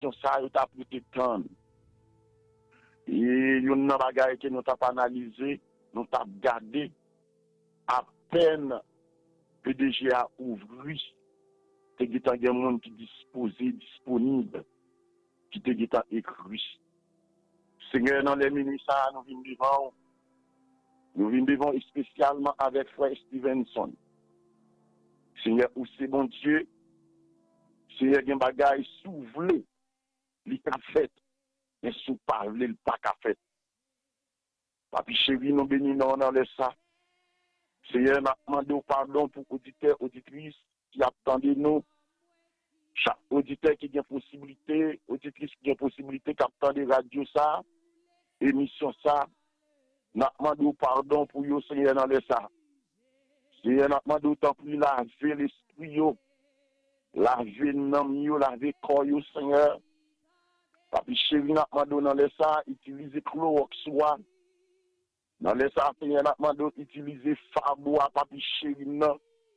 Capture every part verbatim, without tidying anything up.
question ça, yo t'a pris temps. Et yon nan bagay que nous t'a analysé, nous t'a regardé à peine P D G a ouvert, te getan gen moun qui disposé, disponible, qui te getan écrit. Seigneur, dans les minutes, nous venons devant, nous venons devant spécialement avec frère Stevenson. Seigneur, où c'est bon Dieu, Seigneur, gen bagay souvle, li ka fait, mais sous parler, le pas ka fait. Papi chéri, nous bénissons dans le ça. Seigneur, nous demandons pardon pour auditeurs, auditrices qui attendent nous. Chaque auditeur qui a possibilité, auditrice qui a possibilité, qui attend radio ça, émission ça, nous demandons pardon pour vous, Seigneur, dans le ça. Seigneur, nous demandons tant plus laver l'esprit, laver l'âme, laver le corps, Seigneur. Papi chéri, nous demandons dans le ça, utiliser Clorox One. Dans le ça, Seigneur, nous demandons utiliser Fabois, papi chéri, non.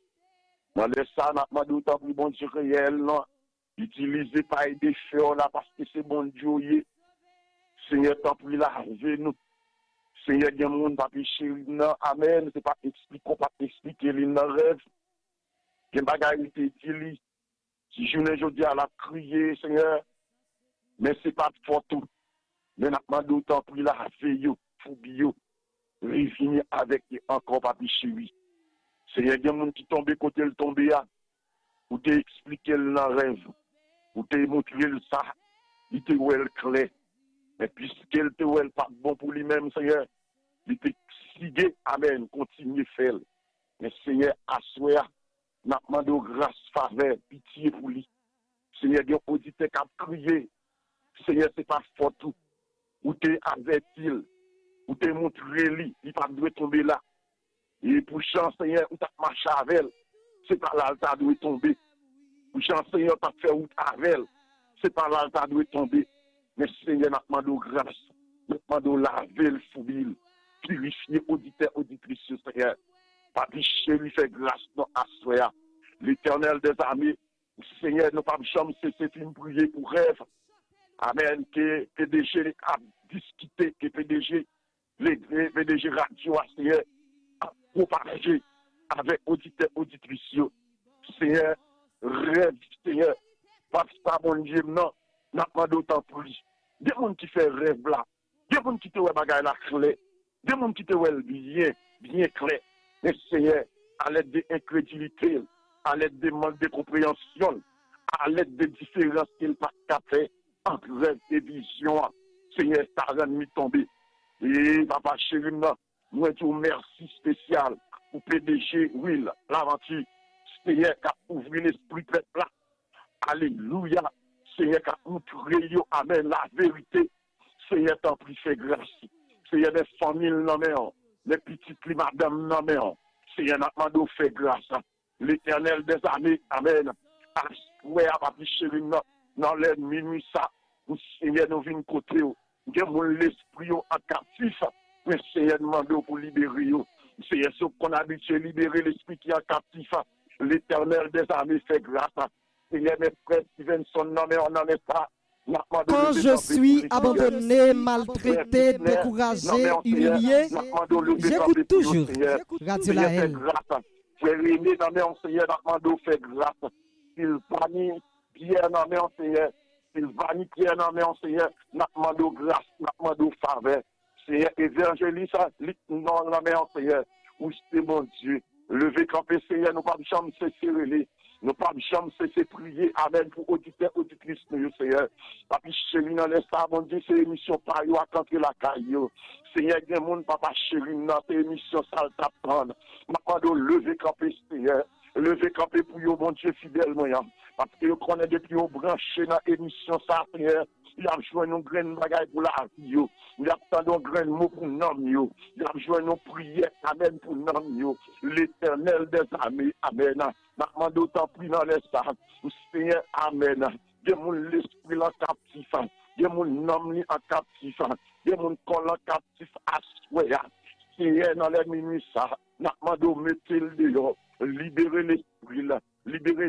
Dans le ça, nous demandons tant plus bon Dieu réel, non. Utilisez pas des feux là parce que c'est bon Dieu. Seigneur, tant plus laver nous. Seigneur, il y a un monde, papi chéri, non. Amen. C'est pas expliquer, pas expliquer les rêves. Il y a un bagage qui utilise. Si je ne dis à la crier, Seigneur, mais c'est pas pour tout. Mais nous demandons tant plus laver yo, foubio. Revenir avec encore papi chéri. Seigneur, il y a un monde qui tombe côté le tombe là. Ou te expliquer le rêve. Ou te montrer le ça. Il te ouel clair. Mais puisqu'il te ouel pas bon pour lui-même, Seigneur, il te sigue, amen, continue faire. Mais Seigneur, assoya, n'a demandé grâce, faveur, pitié pour lui. Seigneur, il y a un auditeur qui a crié. Seigneur, c'est pas fort tout. Ou te averti, ou te montré lui, il pas doit tomber là. Et pour chance, Seigneur, ou t'as marché avec elle, c'est pas là que tu dois tomber. Pour chance, Seigneur, t'as fait route avec elle, c'est pas là que tu dois tomber. Mais Seigneur, n'a demandé grâce, n'a demandé laver le foubil, purifier auditeur, auditrice, Seigneur. Papi chéri, fait grâce dans Assoya. L'Éternel des armées, Seigneur, nous pas jamais cesser de prier pour rêve. Amen, que P D G a discuté, que P D G, les P D G radio, Seigneur, a propagé avec auditeurs, auditrices. Seigneur, rêve, Seigneur, parce que mon Dieu, non, n'a pas d'autant plus. Des gens qui font rêve là, des gens qui te voient bagaille la clé, des gens qui te voient bien, bien clair. Mais Seigneur, à l'aide de l'incrédulité, à l'aide des manques de compréhension, à l'aide des différences qu'il n'a pas fait entre rêve et vision, Seigneur, ça a mis tomber. Et papa chéri, nous te merci spécial pour P D G Will, l'aventure. Seigneur, qui a ouvert l'esprit peuple là. Alléluia. Seigneur, qui a montré, amen, la vérité. Seigneur, t'en prie, fais grâce. Seigneur, les familles, non, mais les petites, les madames, non, mais Seigneur, n'a demandé fait grâce. L'Éternel des armées, amen. Ouais, à papi chéri, dans les minuit, ça, Seigneur, nous venons côté, nous avons l'esprit en captif. Mais Seigneur, demandé pour libérer. Seigneur, ce qu'on a habitué à libérer l'esprit qui est en captif. L'Éternel des armées fait grâce. Seigneur, mes frères Stevenson, non, mais on n'en est pas. Quand je suis abandonné, maltraité, découragé, humilié, j'écoute toujours Radio La Haine. Frère René, non, mais on Seigneur, n'a fait grâce. Sylvanie, Pierre, non, mais on Seigneur. Sylvanie, Pierre, non, mais on Seigneur, n'a demandé grâce, n'a demandé faveur. Seigneur, évangéliste, non, non, mais on Seigneur. Oui, c'est mon Dieu. Levez campé, Seigneur, nous pas de chambre, c'est serré. Nous pas de chambre, c'est prier. Amen. Pour auditeurs, auditrices, nous, Seigneur. Papi chéri, non, laisse ça, mon Dieu, c'est émission par yo, à contre la caillou. Seigneur, il y a un monde, papa chéri, non, c'est émission, ça le t'apprendre. Maintenant, de lever campé, Seigneur. Lever campé pour yo, mon Dieu, fidèle, moi. Parce que yo connaît depuis yo branché dans l'émission, ça, Seigneur. Il a besoin de graines bagaille pour la vie. Il a besoin de graines mots pour nom. Il a besoin de prières. Amen pour nom. L'Éternel des armées. Amen. N'a d'autant plus dans les sacs. Seigneur, amen. Il y a mon l'esprit en captif. Il y a mon nom en captif. Il y a mon corps en captif. Assoya. Seigneur, dans les minutes, ça. N'a demandé mettre le dehors. Libérer l'esprit là. Libérer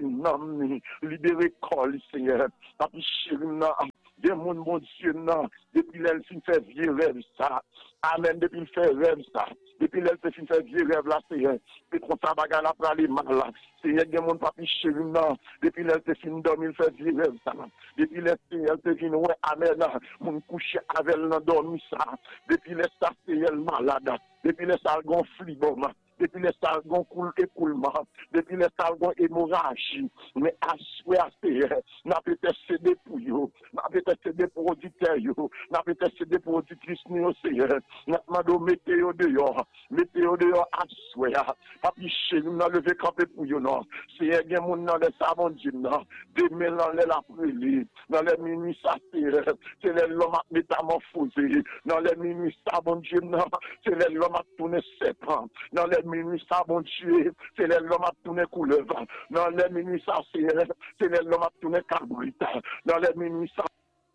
nom, libérer col, Seigneur. Papi chéri, de mon bon Dieu, non, depuis l'elle fin fait vieux rêve ça. Amen, depuis le fait rêve ça. Depuis l'elle fin fait vieux rêve là, Seigneur. Et qu'on ça bagarre là pour aller mal là. Seigneur, de mon papi chéri, non, depuis l'elle fin dormir, il fait vieux rêve ça. Depuis l'elle fin, ouais, amen, mon coucher avec elle, dormi ça. Depuis l'elle ça, Seigneur, malade. Depuis l'elle ça, gonfle, bon, depuis les sargons coule écoulement, depuis les sargons hémorragie, mais à souhait, n'a peut-être cédé pour vous, n'a peut-être cédé pour auditeurs, n'a peut-être cédé pour auditrices, nous, Seigneur, n'a demandé météo dehors, météo dehors à souhait, papi chez nous, n'a levé campé pour vous, non, Seigneur, il y a mon nom, les savons du nom, des mélanges, les l'après-midi, dans les minuit, ça, c'est l'homme à métamorphosé, dans les minuit, savons du nom, c'est l'homme à tourner sept ans, dans les minuit ça, mon Dieu, c'est l'homme à tourner couleuvre. Dans les minuit ça, c'est l'homme à tourner cabrit. Dans les minuit ça.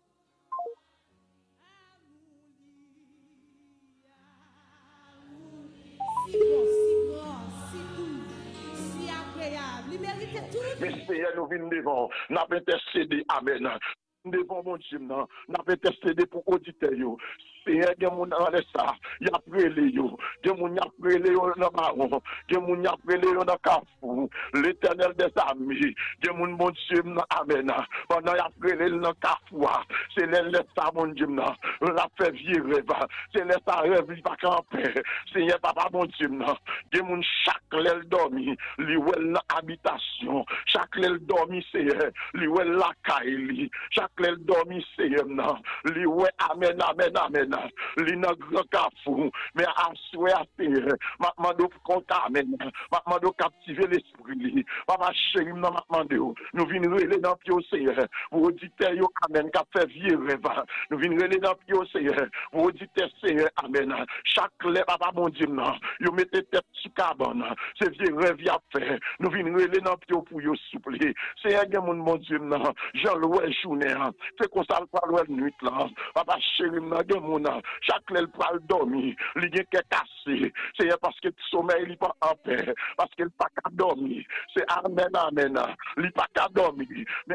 Si bon, si grand, si doux, si agréable. Il méritait tout. Mais Seigneur, nous venons devant, nous avons intercédé, amen. Devant mon Dieu, nous avons intercédé pour auditeurs. Seigneur, il y a mon dans ça, il y a prélé yo, il y a mon y a prélé yo dans baron, il y a mon y a prélé yo dans Carrefour, l'Éternel des amis, il y a mon bon Dieu amen. Pendant y a prélé dans Carrefour, c'est les ça mon Dieu la fait virer, c'est les ça rêve il pas camper. Seigneur papa mon Dieu, il y a mon chaque l'aile dormi, li wel dans habitation, chaque l'aile dormi Seigneur, li wel la caille, chaque l'aile dormi Seigneur, li wel amen amen amen. Li nan grand Carrefour, mais à souhait à terre, m'a demandé pour contaminer, m'a demandé captiver l'esprit, papa chéri, m'a demandé, nous venons relais dans pied au Seigneur, vous auditeurs, amen, qui fait vieux rêve, nous venons relais dans pied au Seigneur, vous auditeurs, Seigneur, amen, chaque lèvre, papa mon Dieu, vous mettez tête sur cabane, c'est vieux rêve, y a fait, nous venons relais dans pied pour vous souffler, Seigneur, mon Dieu, Jean-Louis journée, fait qu'on s'en parle nuit là, papa chéri, mon chaque lèvre pral dormir, il y a qu'à casser. C'est parce que le sommeil n'est pas en paix, parce qu'il n'est pas qu'à dormir. C'est amen, amen. Il n'est pas qu'à dormir. Mais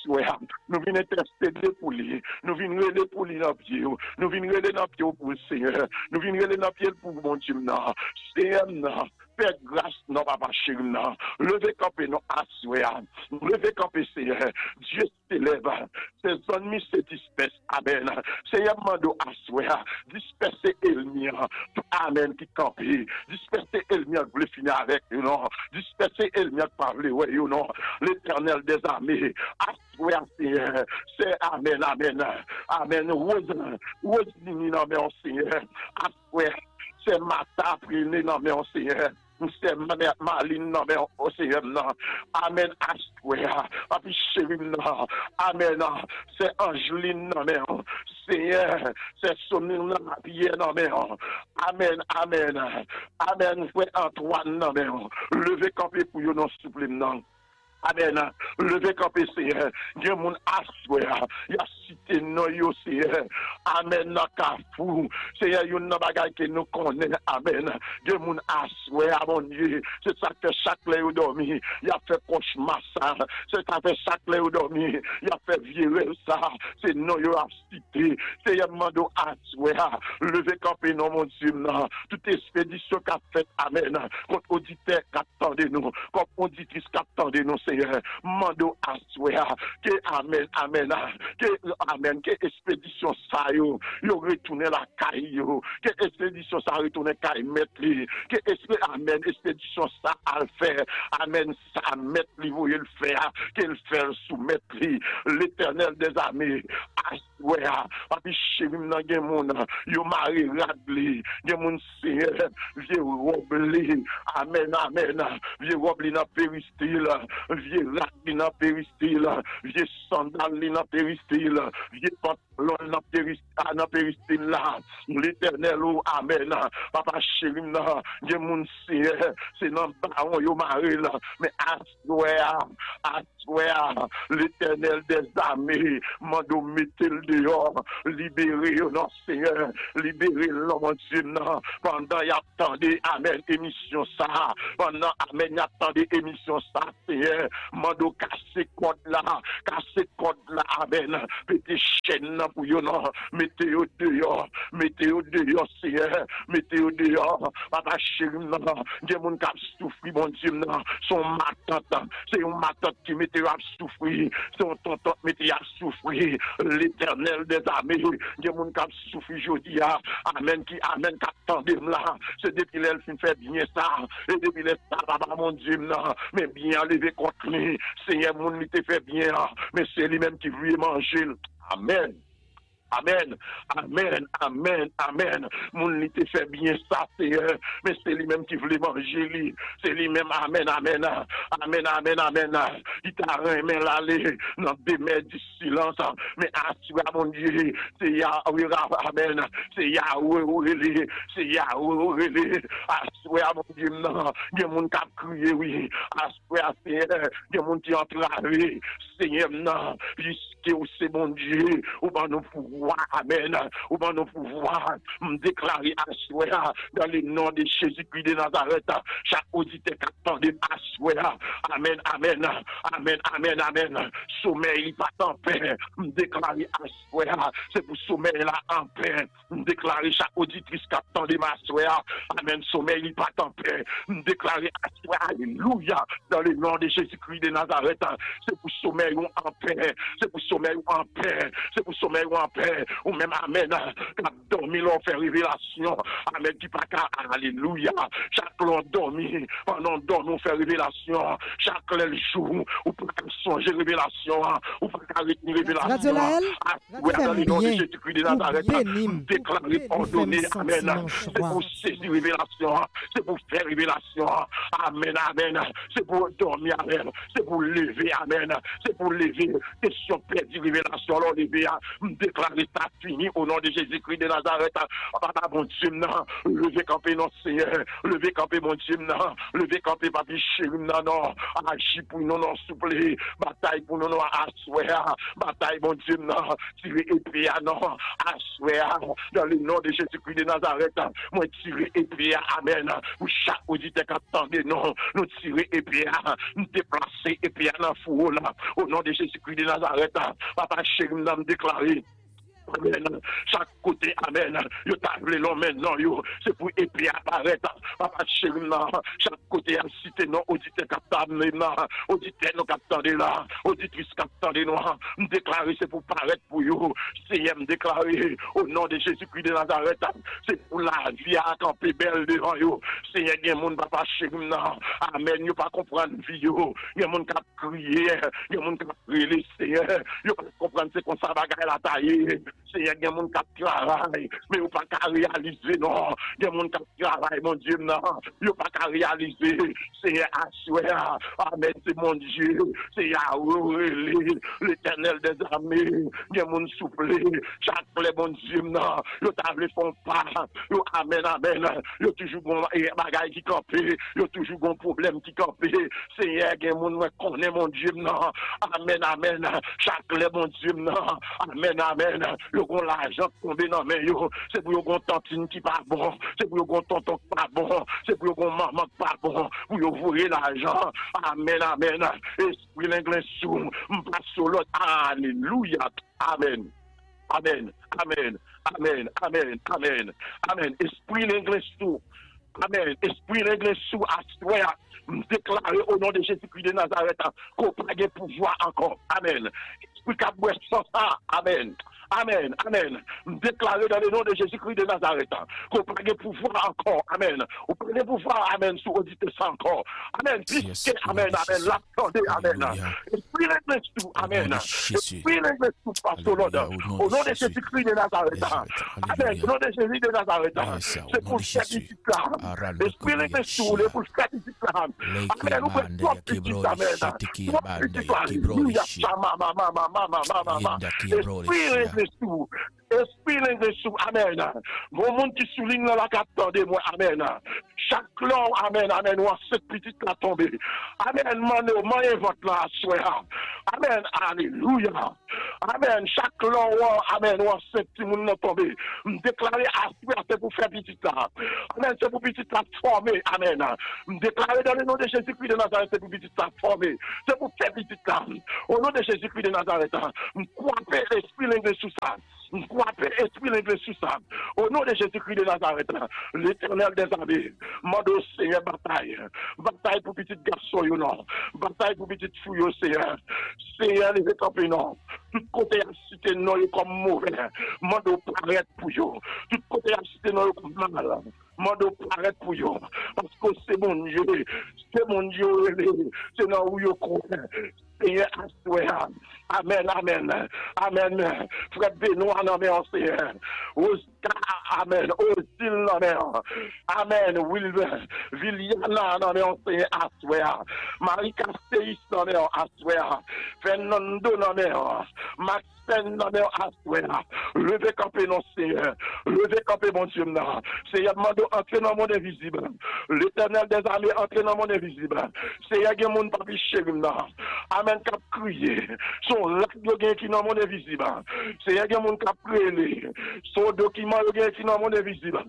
nous venons tester pour lui. Nous venons aider pour lui dans le pied. Nous venons aider dans le pied pour le Seigneur. Nous venons aider dans le pied pour mon Dieu. Seigneur, fais grâce, non, papa chéri, non. Levez campé, non, assoyez. Levez campé, Seigneur. Dieu s'élève. Ses ennemis se dispersent. Amen. Seigneur, mando assoyez. Dispersez Elmia. Tout amen qui campe. Dispersez Elmia qui voulait finir avec nous, non. Dispersez Elmia qui parlait, ouais, you non. L'Éternel des armées. Assoyez, Seigneur. C'est amen, amen. Amen. Rose, rose, non, mais Seigneur. Assoyez. C'est Mata priné non mais on Seigneur. C'est Maline non mais on Seigneur. Amen Asquare. Papi chéri non. Amen. C'est Angeline non mais Seigneur. C'est Sonine non Pierre non mais Amen. Amen. Amen. Frère Antoine non mais levez campé pour yo non souple non. Amen. Levez campé, Seigneur. Dieu mon assoir. Il a cité non yo, Seigneur. Amen. Nakafou. Seigneur, yon nan bagay que nous connaissons. Amen. Dieu mon assoir, mon Dieu. C'est ça que chaque lè ou dormi. Il a fait cauchemar ça. C'est ça que chaque lè ou dormi. Il a fait virer ça. C'est non yo a cité. Seigneur, mando assoir. Levez campé, non, mon Dieu. Non. Toute expédition qu'a fait. Amen. Contre auditeur qu'attendez nous. Contre auditrice qu'attendez nous. Seigneur, mando assoya, que amen, amen, que amen, que expédition ça yo, yo retourner la caille yo, que expédition ça retourner caille mettre que amen, expédition ça à le faire, amen, ça mettre li voyer le faire, qu'il fait soumettre l'Éternel des armées, assoya, papi chéri nan gen moun, yo mari radli, gen moun Seigneur, vieux robli, amen, amen, vieux robli nan péristyle, vieux rat dans péristyle, vieux sandal dans péristyle, vieux pantalon dans péristyle là, l'Éternel ou amen, papa chéri là, vieux moun c'est dans baron yo maré là, mais assoya, assoya, l'Éternel des armées, mando mettez dehors, libérez non Seigneur, libérez l'homme Dieu pendant y attendez, amen, émission ça, pendant amen, y attendez émission ça, Seigneur, mando casser code là, casser code là, amen, pété chaîne pour yo non, mettez au dehors, mettez au dehors, Seigneur, mettez au dehors, papa chéri non, des moun qui souffrir, mon Dieu non, son matante, c'est une matante qui mettez à souffrir, c'est un tonton qui mettez à souffrir, l'éternel des armées, des moun qui souffrir aujourd'hui, amen, qui amen, qui attendent là, c'est depuis l'elle fait bien ça, et depuis l'elle ça, papa mon Dieu non, mais bien levé contre lui, Seigneur moun lui te fait bien, mais c'est lui-même qui veut manger, amen. Amen, amen, amen, amen. Mon lit te fait bien ça, Seigneur. Mais c'est lui-même qui voulait manger lui. C'est lui-même, amen, amen, amen, amen, amen. Il t'a remis l'aller dans des mers du silence. Mais assure mon Dieu, c'est Yahweh, amen. C'est Yahweh, c'est Yahweh. Assure mon Dieu, non. Il y a mon qui a crié, oui. Assure, Seigneur. Il y a mon qui a entravé. Seigneur, non. Puisque c'est mon Dieu, ou pas nous pouvoir. Amen. Ou bien nous pouvoir me déclarer à souhait dans le nom de Jésus-Christ de Nazareth. Chaque auditeur qui attendait à souhait. Amen, amen, amen, amen, amen. Sommeil, il pas en paix. Me déclarer à souhait. C'est pour sommeil là en paix. Me déclarer chaque auditrice qui attendait ma souhait. Amen. Sommeil, il pas en paix. Me déclarer à souhait. Alléluia. Dans le nom de Jésus-Christ de Nazareth. C'est pour sommeil en paix. C'est pour sommeil en paix. C'est pour sommeil en paix. Ou même amen, quand dormi l'on fait révélation, amen, qui pas qu'à, alléluia, chaque l'on dormi, pendant dormi on fait révélation, chaque le jour, ou pas qu'à songer révélation, ou pas qu'à retenir révélation, dans le nom de Jésus-Christ de Nazareth, déclarer, pardonner, amen, c'est pour saisir révélation, c'est pour faire révélation, amen, amen, c'est pour dormir, amen, c'est pour lever, amen, c'est pour lever, question perdue révélation, alors lever, déclarer ça fini au nom de Jésus-Christ de Nazareth. Papa, mon Dieu, non. Levez camper, non, Seigneur. Levez camper, mon Dieu, non. Levez camper, papi, chéri, non, non. Agis pour nous, non, souple. Bataille pour nous, non, assoir. Bataille, mon Dieu, non. Tirez épée, non. Assoir. Dans le nom de Jésus-Christ de Nazareth. Moi, tirez épée, amen. Pour chaque auditeur qui attendait, non. Nous tirer épée, nous déplacer épée dans le four, là. Au nom de Jésus-Christ de Nazareth. Papa, chéri, nous avons déclaré. Amen. Chaque côté, amen. Yo table l'homme maintenant, yo. C'est pour épée apparaître. Papa chéri, chaque côté, à cité, non, auditeur captable, non, auditeur, non, captable, là, auditrice captable, non. Me déclarer, c'est pour paraître pour yo. C'est me déclarer, au nom de Jésus-Christ de Nazareth, c'est pour la vie à camper belle devant yo. C'est y a des gens, papa chéri, non. Amen. Yo pas comprendre vie, yo. Y a des gens qui crié, y a des gens qui prié, Seigneur. Yo pas comprendre, c'est qu'on s'en bagaille la taille. C'est y a des gens qui travaillent, mais ils ne peuvent pas réaliser, non. Il y a des gens qui travaillent, mon Dieu, non. Ils ne peuvent pas réaliser. C'est assuré. Amen, c'est mon Dieu. C'est Yahweh, l'éternel des armées. Il y a des gens soufflés. Chaque plaie, mon Dieu, non. Ils ne font pas. Amen, amen. Il y a toujours des bagailles qui campent. Il y a toujours des problèmes qui campent. C'est y a des gens qui connaissent, mon Dieu, non. Amen, amen. Chaque plaie, mon Dieu, non. Amen, amen. Yo gon l'argent tomber dans main yo, c'est pour yo gon tantine qui pas bon, c'est pour yo gon tonton qui pas bon, c'est pour yo gon maman qui pas bon, pour yo voyer l'argent. Amen, amen. Esprit l'anglais sous, m'passe sur l'autre. Alléluia. Amen. Amen. Amen. Amen. Amen. Amen. Amen. Esprit l'anglais sous. Amen. Esprit l'anglais sous à soi. Déclarer au nom de Jésus-Christ de Nazareth qu'on pas de pouvoir encore. Amen. Esprit qui a boire sans ça. Amen. Amen, amen. Déclarer dans le nom de Jésus-Christ de Nazareth qu'on prenne le pouvoir encore. Amen. On prenne le pouvoir, amen, sur auditeur ça encore. Amen. Puisque, amen, amen, l'attendez, amen. Esprit l'Église tout, amen. Esprit l'Église tout, Pasteur Lord. Au nom de Jésus-Christ de Nazareth. Amen. Au nom de Jésus de Nazareth. C'est pour cette discipline. Esprit l'Église tout, c'est pour cette discipline. Amen. Nous pouvons pas petit, amen. Esprit l'Église tout. Esprit feeling de sous, amen. Bon monde qui souligne la capteur de moi, amen. Chaque clan, amen, amen, ou cette petite la tombée. Amen, mano, moi vote là, soir. Amen, alléluia. Amen, chaque clan, amen, ou cette petit monde la tombée. Me déclarer à soir, c'est pour faire petit là. Amen, c'est pour petit là former, amen. Me déclarer dans le nom de Jésus-Christ de Nazareth, c'est pour petit là former. C'est pour faire petit là. Au nom de Jésus-Christ de Nazareth, me croire l'esprit l'anglais sous ça. Me croire l'esprit l'anglais sous ça. Au nom de Jésus-Christ de Nazareth, l'éternel des armées, mando Seigneur bataille. Bataille pour petit garçon, you know. Bataille pour petite fille, Seigneur. Seigneur, les étampes, non. Tout côté à cité, non, comme mauvais. Mando paraître pour eux. Tout côté à cité, non, comme mal. Mando paraître pour eux. Parce que c'est mon Dieu. C'est mon Dieu. C'est là où vous croyez. Seigneur, assoir. Amen, amen. Amen. Frère Benoît, non, mais on sait. Oscar, amen. Osil, non, mais amen. Wilber, Viliana, non, mais on sait. Assoir. Marie Castellis, non, mais assoir. Fernando, non, mais Max non, mais assoir. Levez campé, non, Seigneur. Levez campé, mon Dieu, non. Seigneur, demande entrer dans le monde invisible. L'éternel des armées entre dans le monde invisible. Seigneur, il y a mon papi chéri, non. Amen, cap crier. Son lac de qui dans le monde invisible. Seigneur, il y a mon cap crier. Son document qui dans le monde invisible.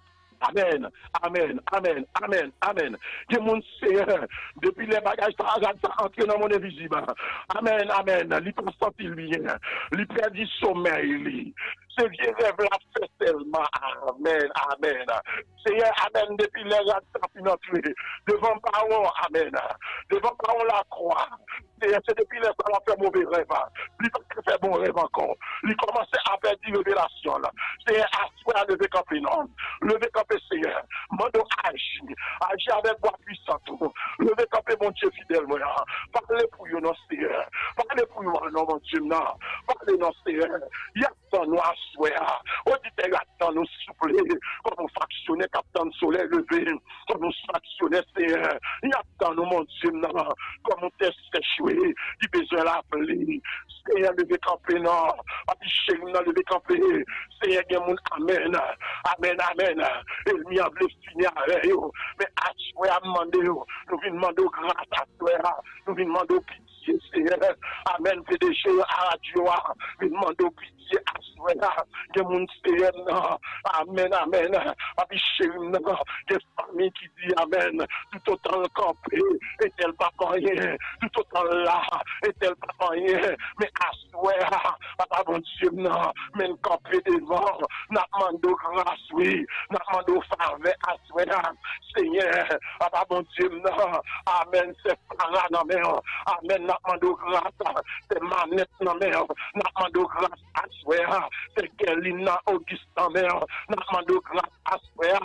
Amen, amen, amen, amen, amen. Que mon Seigneur, depuis les bagages, ça entre dans mon invisible. Amen, amen. Lui pas senti bien. Lui perdu sommeil. Ce vieux rêve là fait tellement. Amen, amen. Seigneur, amen. Depuis les bagages, devant parole, amen. Devant parole la croix. C'est depuis les bagages, fait mauvais rêve. Lui pas fait bon rêve encore. Lui commence à faire des révélations. C'est à soi lever campé, non. Lever campé, Seigneur. Mando agir. Agir avec voix puissante. Lever campé, mon Dieu fidèle, moi. Parlez pour vous, non, Seigneur. Parlez pour vous, non, mon Dieu, non. Parlez, non, Seigneur. Il y a tant nous à souhait. Auditeur, il y a tant nous souffler. Comme nous fractionner, capitaine soleil levé. Comme nous fractionner, Seigneur. Il y a tant nous, mon Dieu, non. Comme nous test échoué. Il besoin l'appeler. Seigneur, lever campé, non. Apiché, non, lever campé. Seigneur, il y a mon amen. Amen, amen. Et il a voulu finir avec eux. Mais à souhait, à demander, nous venons demander grâce à toi. Nous venons demander pitié, Seigneur. Amen, P D G, à radio. Nous venons demander pitié à souhait. Il y a mon Seigneur. Amen, amen. Apiché, non. Il y a famille qui dit amen. Tout autant le campé. Est-elle pas rien? Tout autant là. Est-elle pas rien? Mais à souhait, papa, bon Dieu, non. Mais le campé devant. N'a demandé grâce, oui. N'a demandé faveur à souhait. Seigneur, papa, bon Dieu, non. Amen, c'est pas là, non, mais. Amen, n'a demandé grâce. C'est manette, non, mais. N'a demandé grâce à souhait. C'est Kelina Augustin, mais. N'a demandé grâce à souhait.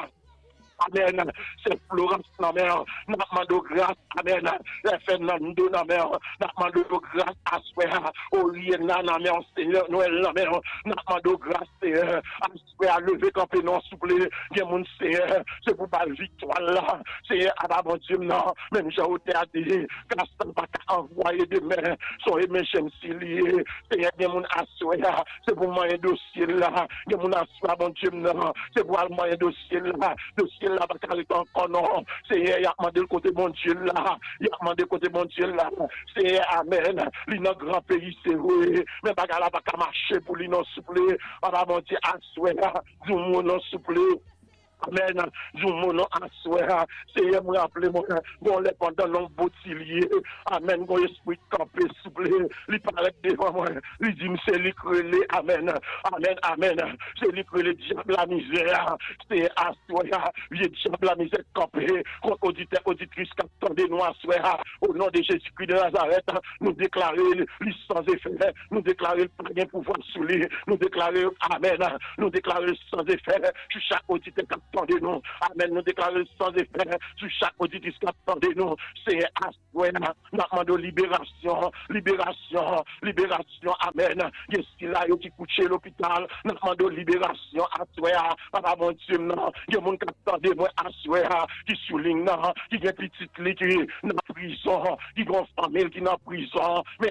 Amen. C'est Florence, non, mère. N'a demandé grâce. Amen. C'est Fernando, non, mère. N'a demandé grâce à soi. Oliena, non, mère. Seigneur, Noël, non, mère. N'a demandé grâce, Seigneur. À soi, à lever comme non, souple. Bien, mon Seigneur. C'est pour ma victoire, là. Seigneur, à mon Dieu, non. Même j'ai ôté à dire. Quand ça ne va pas envoyer demain. Son aimé, j'aime s'y lier. Seigneur, bien, mon assoya. C'est pour moi un dossier, là. Bien, mon assoya, mon Dieu, non. C'est pour moi un dossier, là. Dossier, là, parce qu'il est encore non. Seigneur, il a demandé le côté mon Dieu là. Il a demandé le côté mon Dieu là. Seigneur, amen. Il a un grand pays, c'est vrai. Mais pas qu'à la pas marcher pour lui non souple. On va monter à souhait. Du monde non souple. Amen. Du monde à souhait. Seigneur, me rappelez moi. Bon, les pendant l'homme botilier. Amen. Bon, esprit campé souple. Il paraît devant moi. Il dit, c'est lui crélé. Amen. Amen. Amen. C'est lui crélé diable la misère. C'est à souhait. Vieux diable la misère campé. Contre auditeur, auditrice, qu'attendez nous à souhait. Au nom de Jésus-Christ de Nazareth, nous déclarons lui sans effet. Nous déclarons pas bien pouvoir sous lui. Nous déclarons Amen. Nous déclarons sans effet. Sur chaque auditeur, qu'attendez nous. Amen. Nous déclarons sans effet. Sur chaque auditrice, qu'attendez nous. C'est à souhait. Nous demandons libération. Libération. Libération. Amen. Qu'est-ce qu'il a qui couche l'hôpital? Nous demandons libération à souhait. Papa, mon Dieu, non. Il y a mon qui attendez moi à souhait. Qui souligne, non. Qui est petite, qui est dans prison. Qui est famille, qui est dans prison. Mais à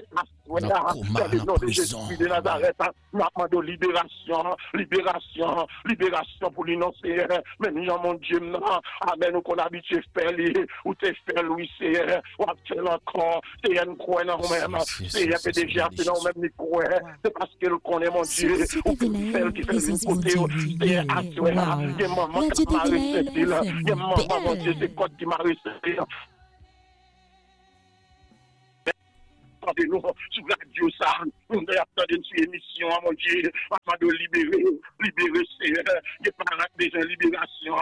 nom de Jésus de Nazareth, nous demandons libération, libération, libération pour l'union, Seigneur. Même Jean, mon Dieu, amen, nous qu'on habite faire, ou te faire, Louis, Seigneur, ou faire encore, Seigneur, nous croyons en nous-mêmes, Seigneur, P D G, c'est nous-mêmes, nous croyons, c'est parce que nous connaissons, mon Dieu, ou qui fait, qui fait le côté, Seigneur, actuellement, il y a maman qui m'a resté, il y a maman, mon Dieu, c'est quoi qui m'a resté. Attendez-nous sur la radio, ça. Nous attendons sur l'émission, mon Dieu. Afin de libérer, libérer, Seigneur. Il y a pas besoin de libération.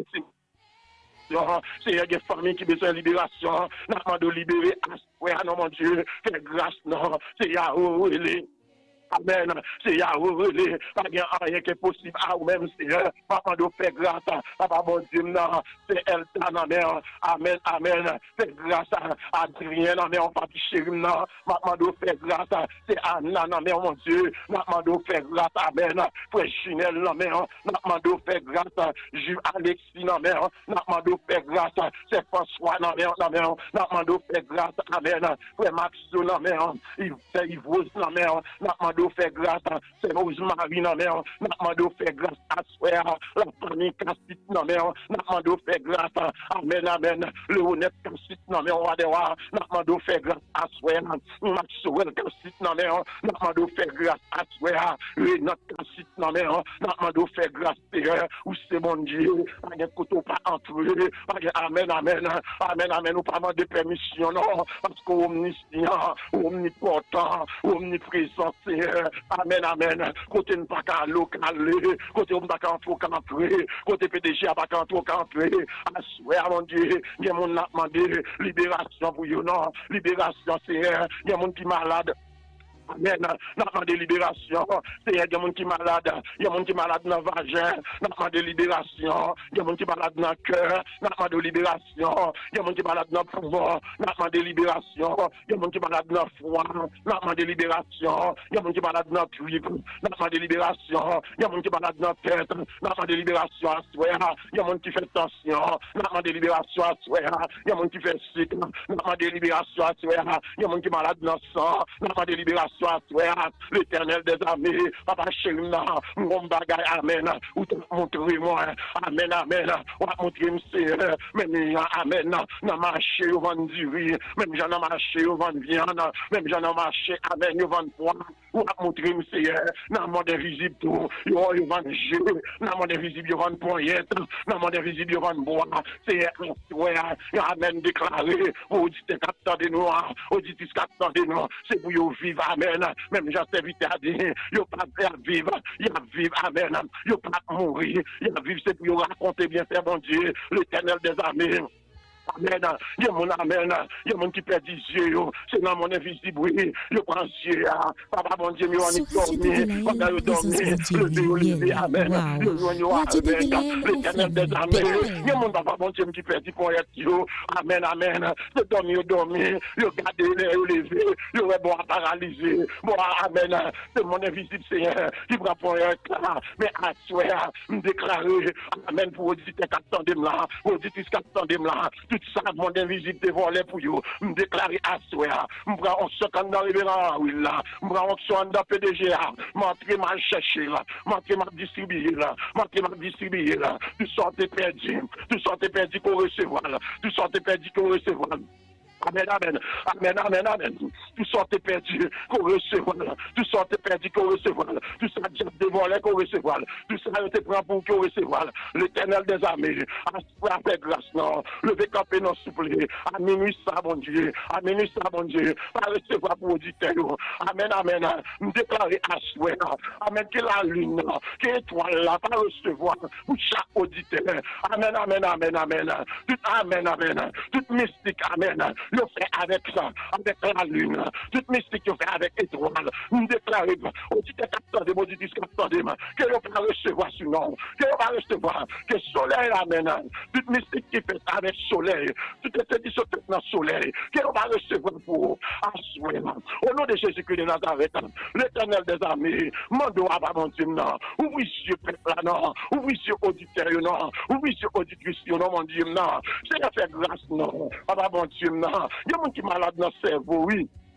Seigneur, il y a des familles qui ont besoin de libération. Nous avons de libérer. Ouais, non, mon Dieu. Fais grâce, non. Seigneur, oh, il amen. C'est Yahweh, pas rien qui est possible à vous-même, Seigneur. Papa, nous fait grâce. Papa, mon Dieu, non. C'est elle, ta mère. Amen, amen. Fais grâce à Adrien, non, mais on va chéri, non. Papa, nous fait grâce. C'est Anna, non, mais mon Dieu. Papa, nous fait grâce. Amen. Frère Chinel, non, mais papa, nous fait grâce. Jules Alexis, non, mais papa, nous fait grâce. C'est François, non, mais non, mais papa, nous fait grâce. Amen. Frère Maxo, non, mais c'est Yves, non, mais papa, nous fait grâce, c'est Rosemary, non, mais nous fait grâce à soi, la famille Cassit, non, mais nous fait grâce, amen, amen, le honnête Cassit, non, mais on va devoir, nous fait grâce à soi, Maxwell Cassit, non, mais nous fait grâce à soi, le notre Cassit, non, mais nous fait grâce, où c'est mon Dieu, pas un couteau pas entré, amen, amen, amen, amen, nous pas de permission, non, parce qu'omniscient, omnipotent, omniprésent, amen, amen. Côté ne pas qu'à local, côté on pas qu'à faut camper, côté P D G pas qu'à faut camper. Assoir mon Dieu, il y a mon demandé libération pour vous, non, libération, c'est il y a mon qui malade. Amen. Nous avons des libérations. Il y a des gens qui sont malades. Il y a des gens qui sont malades dans le vagin. Nous avons des libérations. Il y a des gens qui sont malades dans le cœur. Nous avons des libérations. Il y a des gens qui sont malades dans le poumon. Nous avons des libérations. Il y a des gens qui sont malades dans le foie. Nous avons des libérations. Il y a des gens qui sont malades dans le cuivre. Nous avons des libérations. Il y a des gens qui sont malades dans la tête. Nous avons des libérations à soi. Il y a des gens qui font tension. Nous avons des libérations à soi. Il y a des gens qui font cycle. Nous avons des libérations à soi. Il y a des gens qui sont malades dans le sang. Nous avons des libérations. L'Éternel des armées, papa chéri, mon bagay, amen, ou te montrer moi, amen, amen, ou te montrer monsieur, même amen, n'a marché au vent du riz, même j'en ai marché au vent de viande, même j'en ai marché, amen, au vent de poing, ou te montrer monsieur, n'a monde invisible tout, yo yo vent de jeu, n'a monde invisible, yo vent de poignette, n'a monde invisible, yo vent de bois, c'est ouais, amen, déclaré, ou dit te capteur de nous, ou dit te capteur de nous, c'est pour yo vivre, amen. Même j'ai servi à dire, il pas à vivre, il a vivre, amen, il pas mourir, il a vivre, c'est pour raconter bien faire, mon Dieu, l'Éternel des armées. Amen. Il y a mon amen. Il y a mon qui perd des yeux. C'est dans mon invisible. Oui. Je prends Dieu. Papa, mon Dieu, on est dormi. On a dormi. Le Dieu Olivier. Amen. Le joignot avec l'Éternel des armées. Il y a mon papa, mon Dieu, qui perd des points. Amen. Amen. Je dormi, je dormi. Je garde les lever. Je vais boire paralysé. Bon, amen. C'est mon invisible Seigneur qui prend point là. Mais à soi, me déclarer. Amen. Pour auditer quatre temps là. Pour auditer quatre temps là. Tout ça, mon invisible dévoilé pour vous. Me déclarer à soi. Me prend en second dans le oui là. Me prend en second dans P D G A. M'entrer mal chercher là. M'entrer mal distribuer là. M'entrer mal distribuer là. Tu sortes perdu. Tu sortes perdu pour recevoir là. Tu sortes perdu pour recevoir. Amen, amen, amen, amen, amen. Tout sorte perdu qu'on recevoir. Tout sorte perdu qu'on recevoir. Tout ça déjà dévoilé qu'on recevoir. Tout ça te prend pour qu'on recevoir. L'Éternel des armées, après grâce, non. Levez campé, non, s'il vous plaît. À minuit, ça, mon Dieu. À minuit, ça, mon Dieu. Pas recevoir pour auditeur. Amen, amen. Nous déclarer à souhait. Amen, que la lune, que l'étoile là, pas recevoir pour chaque auditeur. Amen, amen, amen, amen. Tout amen, amen. Tout mystique, amen. Nous fait avec ça, avec la lune, toute mystique nous fait avec l'étoile. Nous déclarons, au titre capteur de maudit capteur de main, que nous va recevoir ce nom, que nous va recevoir, que le soleil amène, toute mystique qui fait avec le soleil, toute cette qui dans le soleil, que nous va recevoir pour assurer. Au nom de Jésus-Christ de Nazareth, l'Éternel des armées, mando à mon Dieu, non, ouvre yeux peuple là, non, ouvre yeux auditeur, non, ouvre yeux auditrice, non, mon Dieu, non, c'est à faire grâce, non, papa, mon Dieu, non. Il y a des gens qui sont malades dans le cerveau, oui.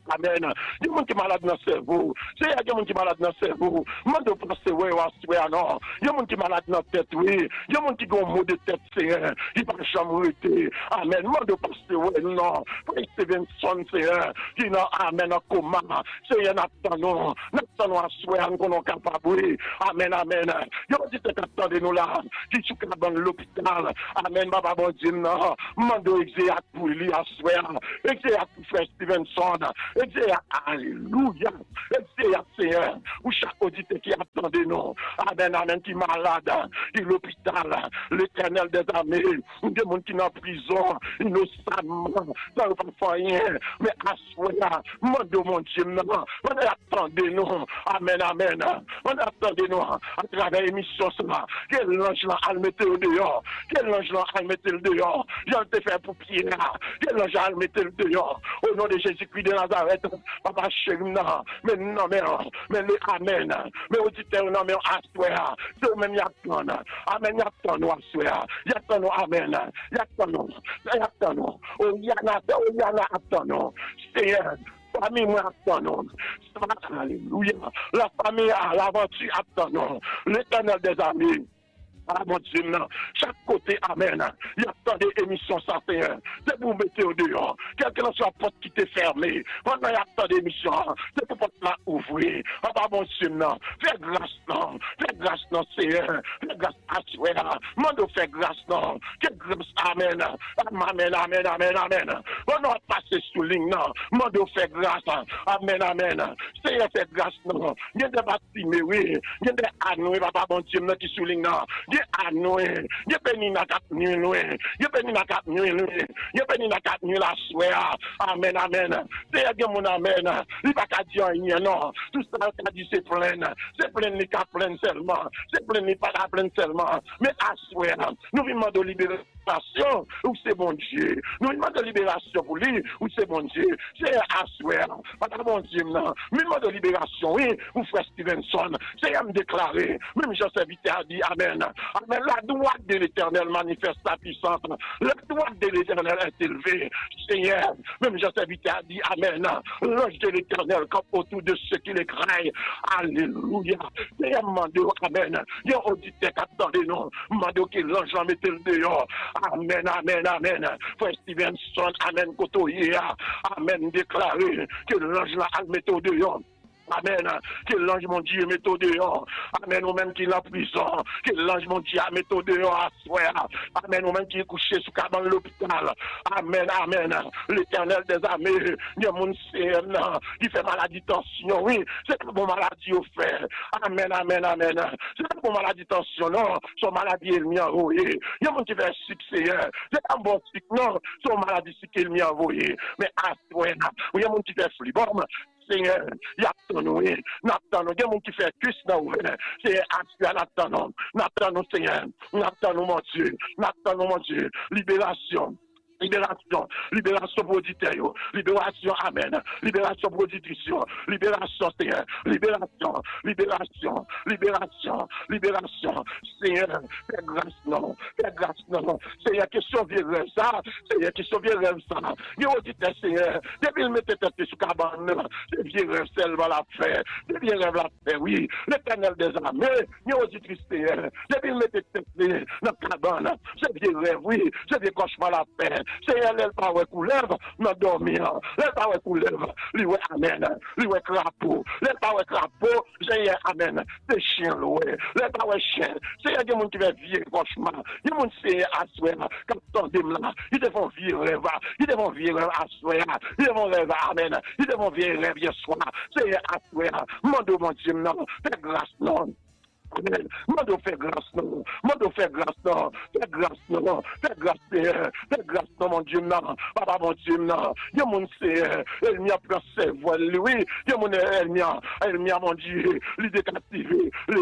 Amen. Il y a des gens qui sont malades dans le cerveau. Il y a des gens qui sont malades dans le cerveau. Moi, je pense que oui, oui, non. Il y a des gens qui sont malades dans la tête, oui. Il y a des gens qui ont un mot de tête, Seigneur. Qui ne peuvent jamais arrêter. Amen. Moi, je pense que oui, non. Frère Stevenson, Seigneur. Qui n'a Amen en coma. Seigneur, n'attendons. N'attendons à souhait, nous sommes capables. Amen, amen. Il y a des gens qui attendent nous là. Qui sont dans l'hôpital. Amen, Baba, bon Dieu, non. Mando exéat pour lui à souhait. Exéat pour Frère Stevenson. Exéat, alléluia. Exéat, Seigneur. Ou chaque auditeur qui attendait nous. Amen, amen, qui est malade. Qui est l'hôpital. L'éternel des armées. Des gens qui sont en prison. Innocemment. Ça ne fait rien. Mais à souhait. Mando, mon Dieu, non. On attendez nous. Amen, amen. On attendez nous à travers l'émission cela. Quel ange là à le mettre au dehors. Quel ange là à le mettre le dehors. J'en te fait pour Pierre. Quel ange à le mettre le dehors. Au nom de Jésus-Christ de Nazareth. Papa chéri, non. Mais non, mais non. Mais le amen. Mais auditeur, non, mais assoir. C'est même y attend. Amen, y attend nous assoir. Y attend nous, amen. Y attend nous. Y attend nous. Oh, y en a, oh, y en a, attend nous. Seigneur. Famille, moi, attendons. Alléluia. La famille à l'aventure, attendons. L'éternel des amis. Ah mon Dieu, non. Chaque côté, amen. Il y a tant d'émissions, ça fait. C'est pour mettre au dehors. Quelle que soit la porte qui t'est fermée. Pendant il y a tant d'émissions, c'est pour porte la ouvrir. Ah bah mon Dieu, non. Fais grâce, non. Fais grâce, non, Seigneur. Fais grâce à toi. Mando fais grâce, non. Quelle grâce, amen. Amen, amen, amen, amen. On va passer sous ligne, non. Mando fais grâce. Amen, amen. Seigneur, fais grâce, non. Il y a des bâtiments, oui. Il y a des anneaux, papa, mon Dieu, qui sous ligne, non. À nous, il y a péni na quatre nuits, il y a péni na quatre nuits, il y a péni na quatre nuits la soirée. Amen, amen. C'est à mon amen. Il va pas dire rien, non. Tout ça, il a dit c'est plein. C'est plein, il pas plein seulement. C'est plein, il pas plein seulement. Mais à soirée, nous vivons de libération, ou c'est bon Dieu. Nous vivons de libération pour lui, ou c'est bon Dieu. C'est à soirée. Pas bon Dieu, non. Nous vivons de libération, oui, ou frère Stevenson. C'est à me déclarer. Même Jean-Serviteur a dit Amen. Amen. La droite de l'Éternel manifeste sa puissance. La droite de l'Éternel est élevée. Seigneur, même Jean-Serviteur a dit Amen. L'ange de l'Éternel comme autour de ceux qui les craignent. Alléluia. Seigneur, mando, Amen. Il y a auditeur qui attendait nous. Mando que l'ange en mettait le dehors. Amen, amen, amen. Frère Stevenson, Amen, Kotoya. Amen, déclaré que l'ange là a mettre au dehors. Amen. Que l'ange mon Dieu mette au dehors. Amen. Ou même qui est en prison. Que l'ange mon Dieu mette au dehors à soir. Amen. Ou même qui est couché sous dans l'hôpital. Amen. Amen. L'Éternel des armées. Il y a mon C M qui fait maladie tension. Oui, c'est pas bon maladie au frère. Amen. Amen. Amen. C'est pas bon maladie tension. Non. Son maladie est mis envoyé. Il y a mon qui fait succès. C'est pas bon cycle. Non. Son maladie c'est qu'il m'y envoyé. Mais à soir. Il y a mon qui fait flibom. Seigneur, il y a ton nom, il y a ton nom, il y a mon qui fait cuisse dans le Seigneur, à ton nom, Seigneur, mon Dieu, mon Dieu, libération. Libération, libération pour auditeur, libération, amen, libération pour audition, libération, Seigneur, libération, libération, libération, libération, Seigneur, fais grâce, non, fais grâce, non, Seigneur, question vieux ça, Seigneur, question vieux ça, il y a auditeur, Seigneur, depuis le mettre tête sur cabane, c'est vieux rêve, seulement la faire, c'est vieux rêve la faire, oui, l'éternel des armées, il y a auditeur, Seigneur, depuis le mettre tête dans cabane, c'est vieux rêve, oui, c'est vieux cauchemar la faire. C'est elle pas ouais couleur dans dormir elle pas ouais couleur lui ouais amen lui ouais crapaud elle pas ouais crapaud j'ai amen c'est chien ouais elle pas ouais chien c'est il y a des gens qui veulent vivre cauchemar il y a des gens c'est assoir quand tandem là ils devront vivre rêve ils devront vivre assoir ils devront rêve amen ils devront vivre rêve hier soir c'est assoir mando mon Dieu non fais grâce non. Amen. Mando fait grâce non. Mando fait grâce non. Fais grâce non. Fais grâce Seigneur. Fais grâce non mon Dieu non. Papa mon Dieu non. Y'a mon Seigneur. Elle m'y a placé voile lui. Y'a mon elle m'y a. Elle m'y a mon Dieu. Lui décaptivé. L'esprit.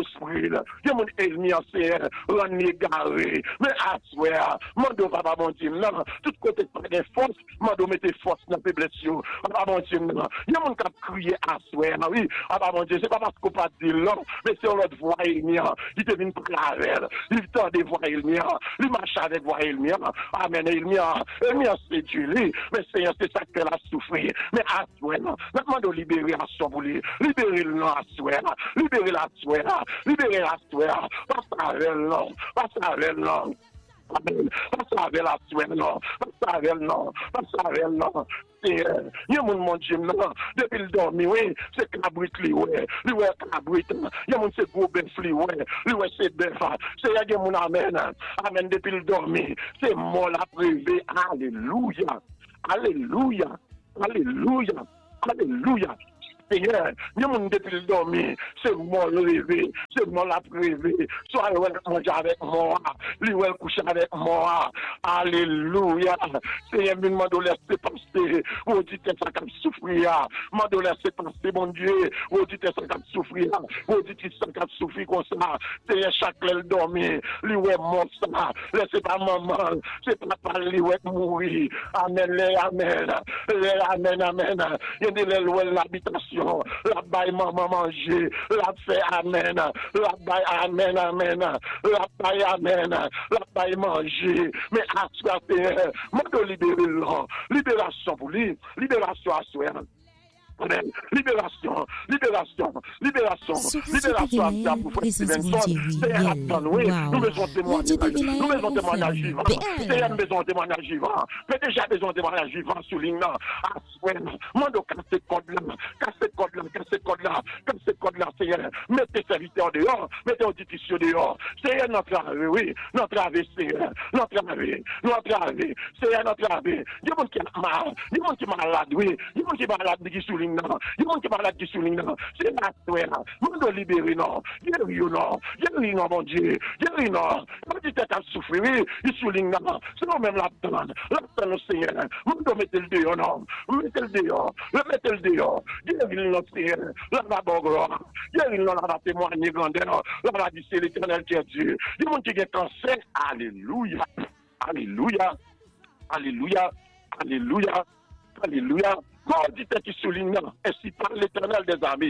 pile. Il y a mon ennemi en Seigneur, rend égaré. Mais à soi, mando papa bon Dieu, non, tout côté pas de force, mando mettez force dans les blessures. Papa bon Dieu, non. Il y a mon qui a crié à soi, oui. Papa bon Dieu, c'est pas parce qu'on pas dire non, mais c'est l'autre voix ennemi. Il te vient parler avec, il tend des voix ennemi, il marche avec voix ennemi. Amen, ennemi, ennemi c'est Dieu, mais Seigneur, c'est ça qu'elle a souffert. Mais à soi, non, demande libérer à son boulot, libérer le nom à soi, libérer la soi, libérer la soi, pas avec non, pas avec non. Amen. Pas avec la soi, non, pas avec non, pas avec non. Il y a mon Dieu, non, depuis le dormir, oui, c'est cabrit, lui, oui, lui, ouais, cabrit, il y a mon c'est gros bœuf, lui, oui, lui, ouais, c'est bœuf, c'est y a mon amen, amen, depuis le dormir, c'est mort la privé, alléluia, alléluia, alléluia, alléluia. Seigneur, nous sommes depuis le dormir, c'est moi le rêver, c'est moi la privé, soit elle mange avec moi, lui elle couche avec moi, alléluia. Seigneur, nous demandons laisser passer, vous dites ça comme souffrir, nous demandons laisser passer, mon Dieu, vous dites ça comme souffrir, vous dites ça comme souffrir comme ça, Seigneur, chaque l'elle dormir, lui ouais mon ça, laissez pas maman, c'est pas pas lui ouais mourir, amen, amen, amen, amen, il y a des l'habitation. La baille maman manger, la fait amen, la baille amen, amen, la baille amen, la baille manger, mais à soi, moi de libérer l'homme, libération pour lui, libération à soi. Amen. Libération, libération, libération, libération à soi pour frère Stevenson. C'est un attendre, oui. Nous besoin de témoignages, nous besoin de témoignages vivants. C'est un besoin de témoignages vivants. Mais déjà besoin de témoignages vivants sur l'île là. À soi, moi de casser code là, casser code là, casser code là, casser code là, Seigneur. Mettez serviteurs dehors, mettez auditions dehors. Seigneur, notre ave, oui, notre ave, Seigneur, notre ave, notre ave, Seigneur, notre ave. Il y a des gens qui sont malades, il y a des gens qui sont malades, oui, il y a des gens qui sont malades qui sont il y a des gens qui malades qui soulignent, c'est la soi, on doit libérer, non, guérir, non, guérir, non, mon Dieu, guérir, non, quand tu t'es à souffrir, il souligne, non, c'est nous-mêmes la donne, la donne, Seigneur, on doit mettre le dehors, non, mettre le dehors, le mettre le dehors, guérir, non, Seigneur, là, la bonne gloire, guérir, non, là, va témoigner, grandeur, là, va dire, c'est l'éternel qui est Dieu, il y a des gens qui ont cancer, alléluia, alléluia, alléluia, alléluia, alléluia. Quand on dit qui souligne, ainsi par l'éternel des armées.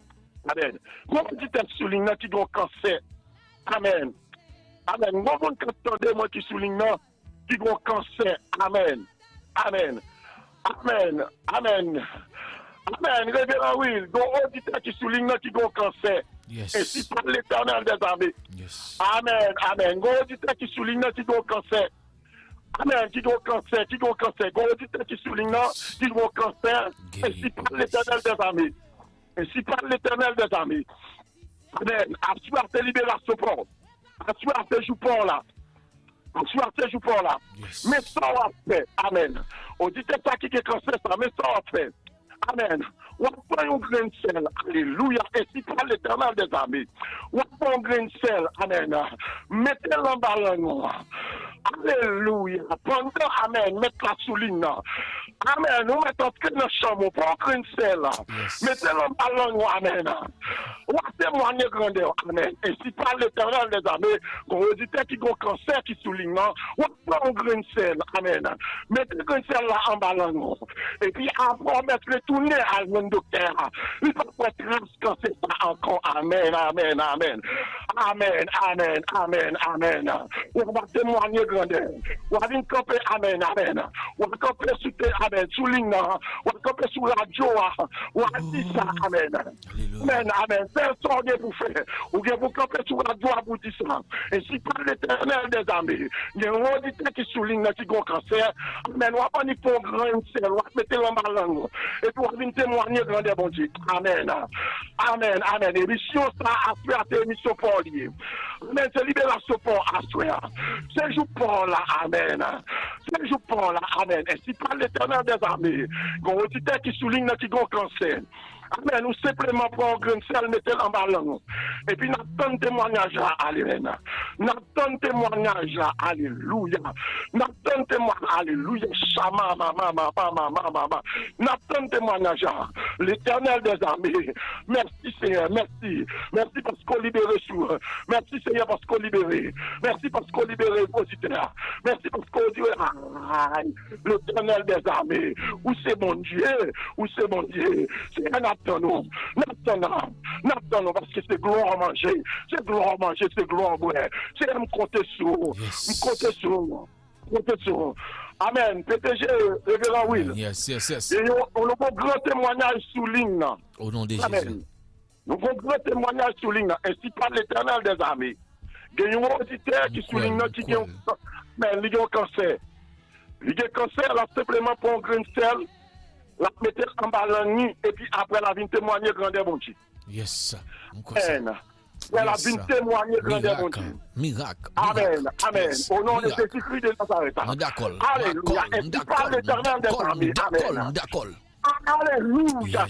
Amen. Quand on dit qui souligne, qui doit cancer. Amen. Amen. Quand on entend moi qui souligne, qui doit cancer. Amen. Amen. Amen. Amen. Amen. Révérend Will, quand on dit qui souligne, qui doit cancer. Yes. Ainsi par l'éternel des armées. Yes. Amen. Amen. Quand on dit qui souligne, qui doit cancer. Amen, qui doit cancer, qui doit cancer, quand on dit qui souligne, qui doit cancer, ainsi par l'éternel des armées. Ainsi par l'éternel des armées. Amen, assoir tes libérations pour, assoir tes joues pour là, assoir tes joues pour là. Mais ça on a fait, amen. On dit ça qui est cancer, ça, mais ça on a fait. Amen. On prend un grain de sel, alléluia, ainsi par l'éternel des armées. On prend un grain de sel, amen. Mettez-le en ballon. Alléluia. Pendant, amen, mettez la souligne. Amen. Nous mettons que dans chambre, pour un grain de sel. Mettez-le en ballon, amen. On témoigner grandeur, amen. Ainsi par l'éternel des armées, qu'on dit qui ont cancer qui souligne, on prend un grain de sel, amen. Mettez le grain de sel là en ballon. Et puis après, mettre le tourner à mon docteur. Il ne peut pas transcancer ça encore. Amen, amen, amen. Amen, amen, amen, amen. On va témoigner grandeur. On va venir camper, amen, amen. On va camper sous amen, sous ligne. On va camper sous la joie. On va dire ça, amen. Amen, amen. Personne n'est pour faire. On va vous camper sous la joie pour dire ça. Et si par l'éternel des armées, il y a un auditeur qui souligne qui a un cancer, amen. On va pas ni pour grand ciel. On va mettre l'emballement. Et puis on va venir témoigner grandeur, bon Dieu. Amen. Amen, amen. Émission ça à faire tes émissions pour lier. Amen. C'est libération pour assoir. C'est jour pour là, amen. C'est jour pour là, amen. Et si par l'éternel des armées, quand on dit qui souligne qui a un cancer, Amen. Nous simplement pour un grain de sel, mettez en ballon. Et puis, nous avons témoignage là, alléluia. Nous avons témoignage là, alléluia. Nous avons témoignage, alléluia. Chama, mama, mama, mama, mama. Nous avons témoignage là. L'éternel des armées. Merci, Seigneur, merci. Merci parce qu'on libère sourd. Merci, Seigneur, parce qu'on libère. Merci parce qu'on libère les positeurs. Merci parce qu'on dit, l'éternel des armées. Où c'est mon Dieu? Où c'est mon Dieu? C'est un attendons. N'attendons. N'attendons parce que c'est gloire à manger. C'est gloire à manger, c'est gloire à boire. C'est à me compter sur. Me compter sur. Compter sur. Amen. P T G, révérend Will. Yes, yes, yes. Et on a un grand témoignage sous ligne. Au nom de Amen. Jésus. Nous avons un grand témoignage sous ligne. Ainsi par l'éternel des armées. Il y a un auditeur qui souligne qui a un cancer. Il y a un cancer, là, simplement pour un grain de sel, la mettre en ballon et puis après la vie témoigner grandeur bon Dieu. Yes. Amen. La vie témoigner grandeur bon Dieu. Miracle. Amen. Amen. Au nom de Jésus-Christ de Nazareth. D'accord. Alléluia. Et puis par l'éternel des armées. Amen. D'accord. Alléluia.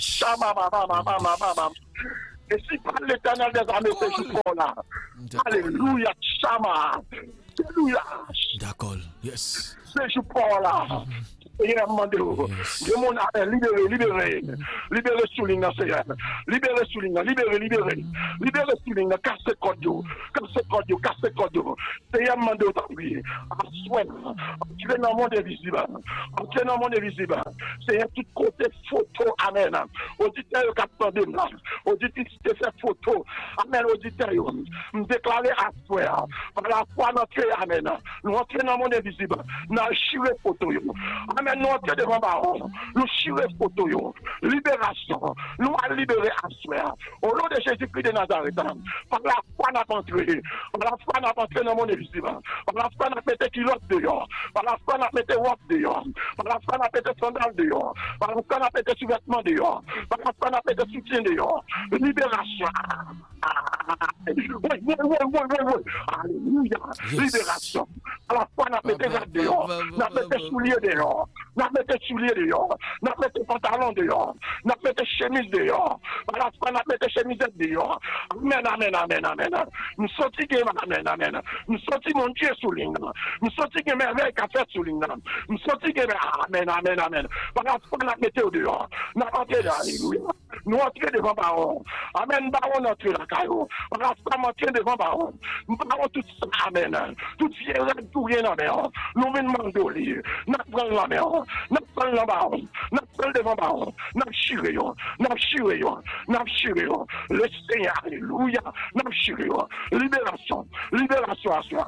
Et si par l'éternel des armées, c'est juste là. Alléluia. Chama. Alléluia. D'accord. Yes. C'est juste là. Et il a demandé, demande à libérer, libérer, libérer Souligne, Seigneur, libérer Souligne, libérer, libérer, libérer Souligne, casser Codio, casser Codio, casser Codio. Seigneur, demandé aujourd'hui, à soin, entrer dans le monde invisible, entrer dans le monde invisible. Seigneur, tout côté photo, amen. Auditeur, capteur de là, auditeur, qui te fait photo, amen, auditeur, me déclarer à soin, par la foi, notre amen. Nous entrons dans le monde invisible, nous chiré photo, amen, nous entrons devant baron, nous chiré photo, libération, nous allons libérer à soir. Au nom de Jésus-Christ de Nazareth, par la foi, nous avons entré, par la foi, nous avons entré dans le monde invisible, par la foi, nous avons mis culottes dehors, par la foi, nous avons mis robe dehors, par la foi, nous avons mis sandales dehors, par la foi, nous avons mis sous-vêtements dehors, par la foi, nous avons mis soutien dehors, libération. Oui, oui, oui, oui, oui, oui. Alléluia. Libération. À la fois, nous mettons les dehors, nous mettons les souliers dehors, nous mettons les souliers dehors, nous mettons les pantalons dehors, nous mettons les chemises dehors, à la fois, nous mettons les chemisettes dehors. Amen, amen, amen, amen. Nous sortis, amen, amen. Nous sortis, mon Dieu, souligne. Nous sortis, merveille qu'a fait souligne. Nous sortis, amen, amen, amen. À la fois, nous mettons dehors, nous entrons, alléluia. Nous entrons devant Baron. Amen, Baron, entre la caillou. On va entrer devant Baron. Nous parlons tout ça, amen. Tout fier, tout rien en mer. Nous venons demander. Nous prenons la mer. Nous prenons la Baron. Nous prenons devant Baron. Nous chirons. Nous chirons. Nous chirons. Le Seigneur, alléluia. Nous chirons. Libération. Libération à soi.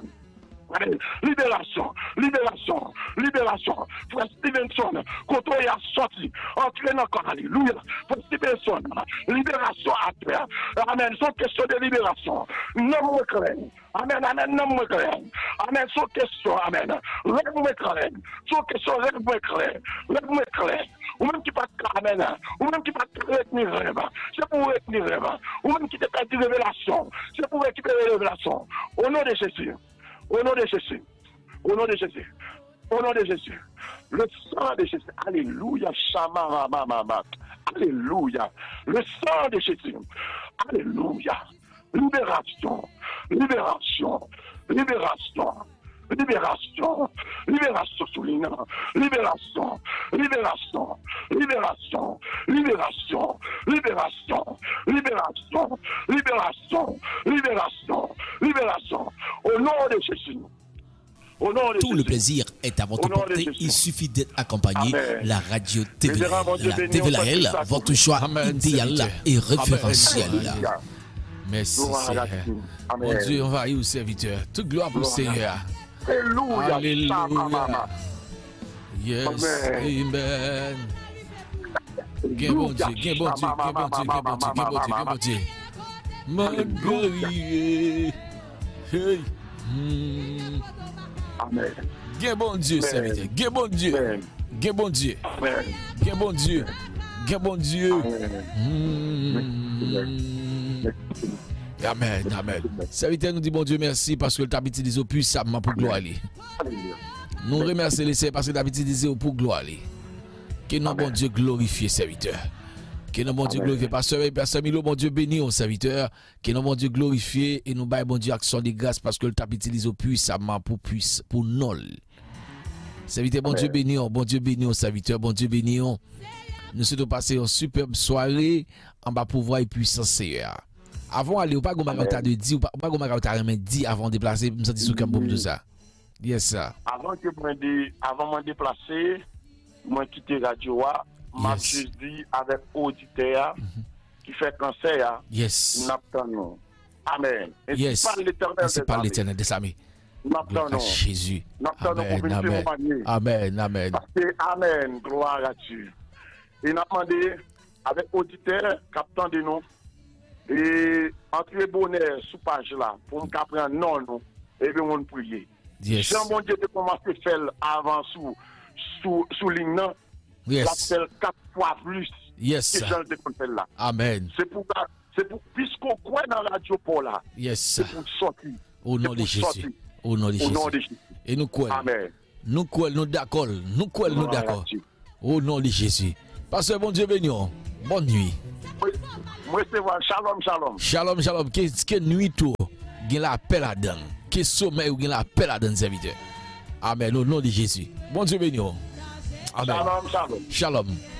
Libération, libération, libération. Frère Stevenson, quand on est sorti, entraîne encore, alléluia. Frère Stevenson, libération à terre. Amen, c'est question de libération. Non, me crains. Amen, amen, non, me crains. Amen, c'est question, amen. Lève me crains. C'est question, lève me crains. Lève me crains. Ou même qui pas de amen. Ou même qui pas de retenir rêve. C'est pour retenir rêve. Ou même qui te fait une révélation. C'est pour récupérer la révélation. Au nom de Jésus. Au nom de Jésus, au nom de Jésus, au nom de Jésus, le sang de Jésus, alléluia, Shama, mama, mama, alléluia, le sang de Jésus, alléluia, libération, libération, libération, libération, libération, souligne, libération, libération, libération, libération, libération, libération, libération, libération, libération, au nom de Jésus. Au nom de Tout Jésus. le plaisir est à votre portée. Il suffit d'être accompagné. Amen. La radio T V L. La béni, T V L, on fait votre choix Amen, idéal serviteur. et référentiel. Alléluia. Merci, Gloire à Seigneur. Dieu. Mon Amen. Dieu, envahis au serviteur. Toute gloire pour le Gloire à Seigneur. Alléluia. Alléluia. Shama, mama. Yes, Amen. amen. Gain bon Dieu, gain bon Dieu, gain bon Dieu, gain bon Dieu, gain bon Dieu, gain bon Dieu. Marguerite. Hey. Hmm. Amen. Gain bon Dieu, Amen. serviteur. Gain bon Dieu. Amen. Gain bon Dieu. Amen. Gain bon Dieu. Gain bon Dieu. Amen. Hmm. Amen, amen. Serviteur nous dit bon Dieu merci parce que le t'as utilisé puissamment pour gloire. Alléluia. Nous remercions les Seigneur parce que t'as utilisé pour gloire. Que non bon Dieu glorifié serviteur. Que nos bon Dieu glorifié. Pasteur et Pasteur Milo, bon Dieu béni au serviteur. Que nos bon Dieu glorifié et nous baille bon Dieu action de grâce parce que le tap utilise puissamment pour puisse pour nol. Serviteur, bon Dieu béni, bon Dieu béni au serviteur, bon Dieu béni. Nous souhaitons passer une superbe soirée en bas pouvoir et puissance Seigneur. Avant aller, ou pas qu'on m'a de dire, ou pas qu'on m'a dit avant de déplacer, me sentir sous comme de ça. Yes, sir. Avant que je avant de déplacer, moi quitter radio, m'a juste dit avec auditeur qui fait cancer. Yes. N'attendons. Amen. Et yes. Par l'éternel. C'est par l'éternel des amis. N'attendons. Jésus. N'attendons pour amen. Amen. Amen. Parce que amen. Gloire à Dieu. Et n'a demandé avec auditeur, captant de nous. Et entre bonheur sous page là, pour nous prendre non, nous, et bien on prier. Yes. Jean bon Dieu de commencer à faire avant sous sous sous ligne là. Yes. La quatre fois plus. Yes. Que Jean de faire là. Amen. C'est pour c'est pour puisqu'on croit dans la radio pour là. Yes. C'est pour sortir. Au nom de Jésus. Au nom de Jésus. Au nom de Jésus. Et nous croyons. Amen. Nous croyons, nous d'accord. Nous croyons, nous d'accord. Au nom de Jésus. Pasteur bon Dieu béni. Bonne nuit. Moi, c'est vrai. Shalom, shalom. Shalom, shalom. Qu'est-ce que nuit tout? Il a appel à donner. Qu'est-ce sommeil ou il a appel à donner, serviteur. Amen. Au nom de Jésus. Bon Dieu béni. Amen. Shalom, shalom. Shalom.